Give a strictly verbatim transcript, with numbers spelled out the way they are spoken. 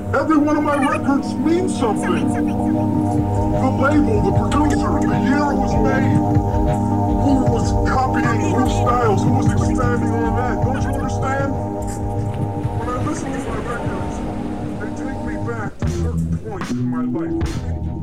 Every one of my records means something. The label, the producer, the year it was made, who was copying whose styles, who was expanding on that. Don't you understand? When I listen to my records, they take me back to certain points in my life.